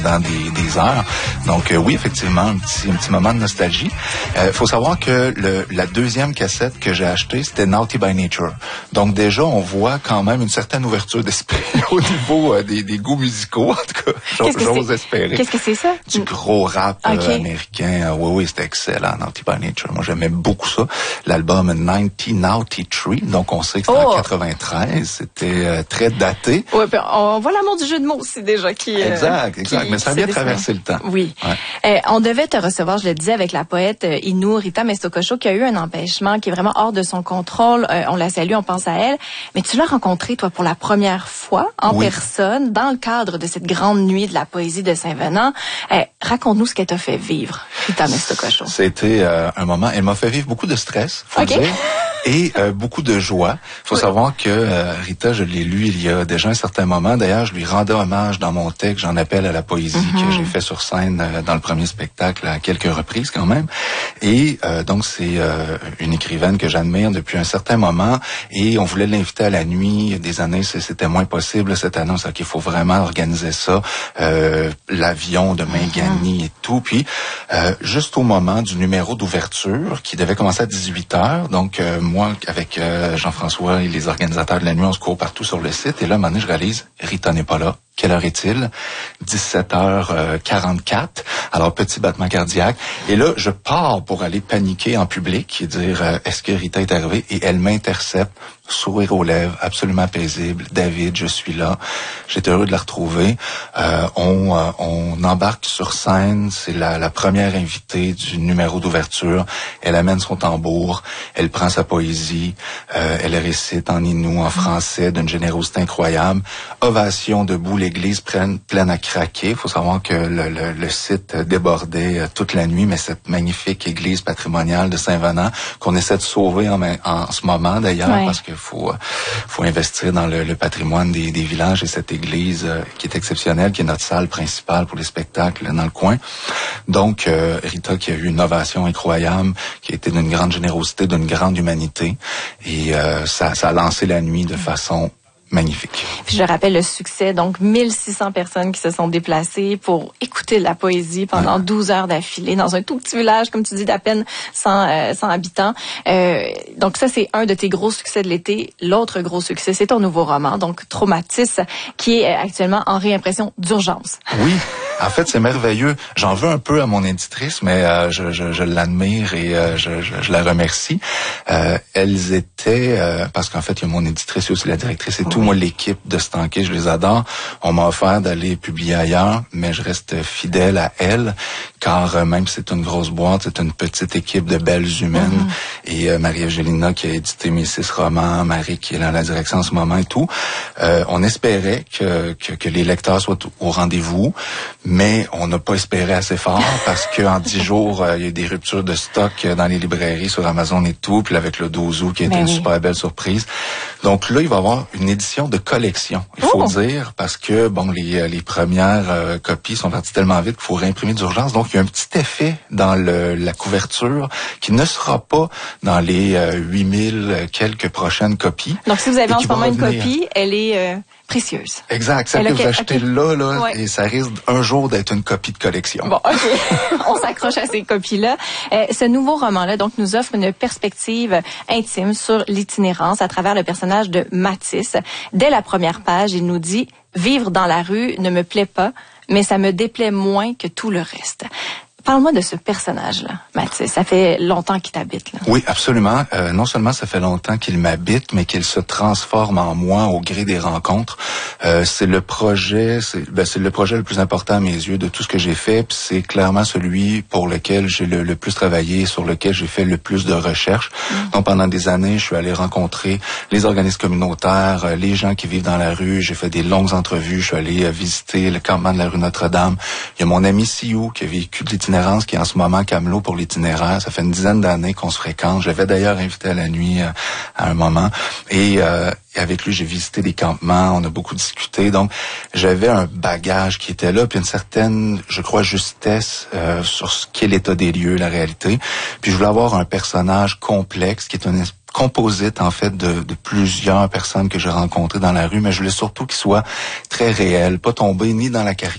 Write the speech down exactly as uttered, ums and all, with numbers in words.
dans des, des heures. Donc euh, oui, effectivement, un petit, un petit moment de nostalgie. Il euh, faut savoir que le, la deuxième cassette que j'ai achetée, c'était Naughty by Nature. Donc déjà, on voit quand même une certaine ouverture d'esprit au niveau euh, des, des goûts musicaux. En tout cas, j'ose, j'ose espérer. Qu'est-ce que c'est ça? Du gros rap okay. euh, américain. Euh, oui, oui, c'était excellent, Naughty by Nature. Moi, j'aimais beaucoup ça. L'album Ninety Naughty Tree, donc on sait que c'était oh. en quatre-vingt-treize. C'était euh, très daté. Oui, puis on voit l'amour du jeu de mots aussi déjà qui... Euh, exact, exact. Qui, mais ça a bien traversé le temps. Oui. Ouais. Euh, on devait te recevoir, je le disais, avec la poète euh, Inou, Rita Meztococho, qui a eu un empêchement qui est vraiment hors de son contrôle. Euh, on la salue, on pense à elle. Mais tu l'as rencontrée, toi, pour la première fois, en oui. personne, dans le cadre de cette grande nuit de la poésie de Saint-Venant. Euh, raconte-nous ce qu'elle t'a fait vivre, Rita Meztococho. C'était euh, un moment... Elle m'a fait vivre beaucoup de stress, faut okay. le dire. Et euh, beaucoup de joie. Il faut oui. savoir que euh, Rita, je l'ai lu il y a déjà un certain moment. D'ailleurs, je lui rendais hommage dans mon texte. J'en appelle à la poésie mm-hmm. que j'ai fait sur scène euh, dans le premier spectacle à quelques reprises quand même. Et euh, donc, c'est euh, une écrivaine que j'admire depuis un certain moment. Et on voulait l'inviter à la nuit. Des années, c'était moins possible. Cette année, c'est qu'il faut vraiment organiser ça. Euh, l'avion de Mingani mm-hmm. et tout. Puis, euh, juste au moment du numéro d'ouverture qui devait commencer à dix-huit heures, donc... Euh, moi, avec euh, Jean-François et les organisateurs de la nuit, on se court partout sur le site. Et là, à un moment donné, je réalise, Rita n'est pas là. Quelle heure est-il? dix-sept heures quarante-quatre. Alors, petit battement cardiaque. Et là, je pars pour aller paniquer en public et dire, euh, est-ce que Rita est arrivée? Et elle m'intercepte, sourire aux lèvres, absolument paisible. David, je suis là. J'étais heureux de la retrouver. Euh, on, euh, on embarque sur scène. C'est la, la première invitée du numéro d'ouverture. Elle amène son tambour. Elle prend sa poésie. Euh, elle récite en inou, en français, d'une générosité incroyable. Ovation debout, l'église pleine, pleine à craquer. Il faut savoir que le, le, le site débordait toute la nuit, mais cette magnifique église patrimoniale de Saint-Venant qu'on essaie de sauver en, en ce moment d'ailleurs, ouais. parce que faut faut investir dans le, le patrimoine des, des villages et cette église euh, qui est exceptionnelle, qui est notre salle principale pour les spectacles dans le coin. Donc euh, Rita qui a eu une ovation incroyable, qui a été d'une grande générosité, d'une grande humanité, et euh, ça, ça a lancé la nuit de façon magnifique. Puis je rappelle le succès, donc mille six cents personnes qui se sont déplacées pour écouter la poésie pendant ouais. douze heures d'affilée dans un tout petit village, comme tu dis, d'à peine cent, euh, cent habitants. Euh, donc ça, c'est un de tes gros succès de l'été. L'autre gros succès, c'est ton nouveau roman, donc Traumatis, qui est actuellement en réimpression d'urgence. Oui. En fait, c'est merveilleux. J'en veux un peu à mon éditrice, mais euh, je, je, je l'admire et euh, je, je, je la remercie. Euh, elles étaient, euh, parce qu'en fait, il y a mon éditrice et aussi la directrice et oui. tout. Moi, l'équipe de Stanké, je les adore. On m'a offert d'aller publier ailleurs, mais je reste fidèle à elles, car euh, même si c'est une grosse boîte, c'est une petite équipe de belles humaines. Mm-hmm. Et euh, Marie-Eugélina qui a édité mes six romans, Marie qui est dans la direction en ce moment et tout. Euh, on espérait que, que, que les lecteurs soient au rendez-vous. Mais on n'a pas espéré assez fort parce qu'en dix jours, euh, il y a eu des ruptures de stock dans les librairies, sur Amazon et tout, puis avec le douze août qui a été ben une oui. super belle surprise. Donc là, il va y avoir une édition de collection, il faut oh. dire, parce que bon, les, les premières euh, copies sont parties tellement vite qu'il faut réimprimer d'urgence. Donc il y a un petit effet dans le, la couverture qui ne sera pas dans les euh, huit mille quelques prochaines copies. Donc si vous avez en ce moment une copie, elle est... Euh... précieuse. Exact. Celle que vous achetez okay. là, là, ouais. et ça risque un jour d'être une copie de collection. Bon, OK. On s'accroche à ces copies-là. Euh, ce nouveau roman-là, donc, nous offre une perspective intime sur l'itinérance à travers le personnage de Mathis. Dès la première page, il nous dit « Vivre dans la rue ne me plaît pas, mais ça me déplaît moins que tout le reste ». Parle-moi de ce personnage-là, Mathis. Ça fait longtemps qu'il t'habite, là. Oui, absolument. Euh, non seulement ça fait longtemps qu'il m'habite, mais qu'il se transforme en moi au gré des rencontres. Euh, c'est le projet, c'est, ben, c'est le projet le plus important à mes yeux de tout ce que j'ai fait. Puis c'est clairement celui pour lequel j'ai le, le plus travaillé, sur lequel j'ai fait le plus de recherches. Mmh. Donc pendant des années, je suis allé rencontrer les organismes communautaires, les gens qui vivent dans la rue. J'ai fait des longues entrevues. Je suis allé euh, visiter le campement de la rue Notre-Dame. Il y a mon ami Siou qui a vécu de l'itinérance, qui est en ce moment camelot pour l'itinéraire. Ça fait une dizaine d'années qu'on se fréquente. J'avais d'ailleurs invité à la nuit euh, à un moment. Et euh, avec lui, j'ai visité des campements. On a beaucoup discuté. Donc, j'avais un bagage qui était là, puis une certaine, je crois, justesse euh, sur ce qu'est l'état des lieux, la réalité. Puis je voulais avoir un personnage complexe qui est un espèce composite, en fait, de, de plusieurs personnes que j'ai rencontrées dans la rue, mais je voulais surtout qu'il soit très réel, pas tomber ni dans la caricature